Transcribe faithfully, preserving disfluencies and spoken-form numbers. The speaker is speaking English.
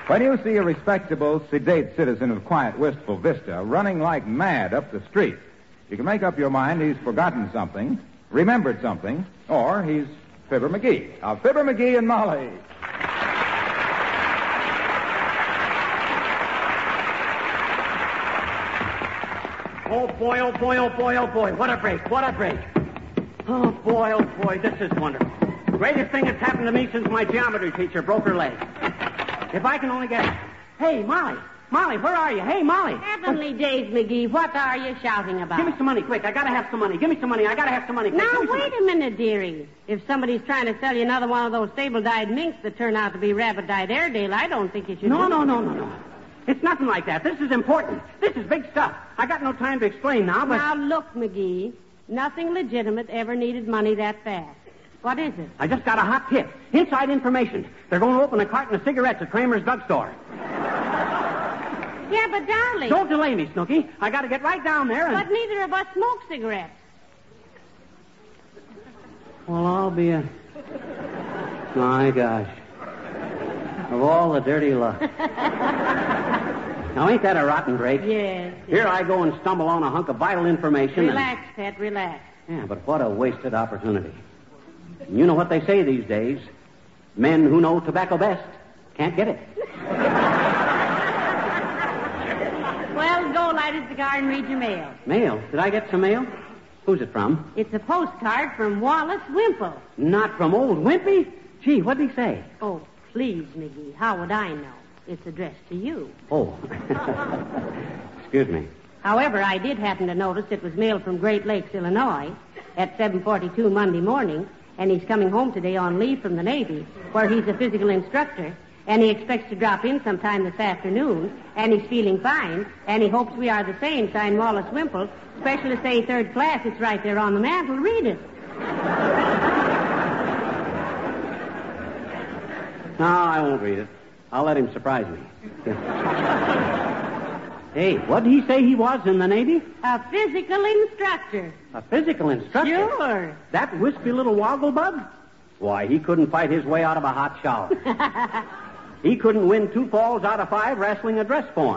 When you see a respectable, sedate citizen of quiet, wistful Vista running like mad up the street, you can make up your mind he's forgotten something, remembered something, or he's Fibber McGee. Now, Fibber McGee and Molly. Oh, boy, oh, boy, oh, boy, oh, boy. What a break, what a break. Oh, boy, oh, boy, this is wonderful. Greatest thing that's happened to me since my geometry teacher broke her leg. If I can only get... Hey, Molly. Molly, where are you? Hey, Molly. Heavenly what... days, McGee. What are you shouting about? Give me some money, quick. I gotta have some money. Give me some money. I gotta have some money. Quick. Now, wait money. a minute, dearie. If somebody's trying to sell you another one of those sable-dyed minks that turn out to be rabbit-dyed Airedale, I don't think you should... No, do no, no, no, no. It's nothing like that. This is important. This is big stuff. I got no time to explain now, but... Now, look, McGee. Nothing legitimate ever needed money that fast. What is it? I just got a hot tip. Inside information. They're going to open a carton of cigarettes at Kramer's drugstore. Yeah, but darling... Don't delay me, Snooky. I got to get right down there and... But neither of us smoke cigarettes. Well, I'll be a... My gosh. Of all the dirty luck. Now, ain't that a rotten break? Yes. Here I go and stumble on a hunk of vital information. Relax, and... Pet, relax. Yeah, but what a wasted opportunity. You know what they say these days. Men who know tobacco best can't get it. Well, go light a cigar and read your mail. Mail? Did I get some mail? Who's it from? It's a postcard from Wallace Wimple. Not from old Wimpy? Gee, what'd he say? Oh, please, McGee. How would I know? It's addressed to you. Oh. Excuse me. However, I did happen to notice it was mailed from Great Lakes, Illinois, at seven forty-two Monday morning, and he's coming home today on leave from the Navy, where he's a physical instructor, and he expects to drop in sometime this afternoon, and he's feeling fine, and he hopes we are the same, signed Wallace Wimple. Specialist A, third class. It's right there on the mantel. Read it. No, I won't read it. I'll let him surprise me. Hey, what did he say he was in the Navy? A physical instructor. A physical instructor? Sure. That wispy little wogglebug? Why, he couldn't fight his way out of a hot shower. He couldn't win two falls out of five wrestling a dress form.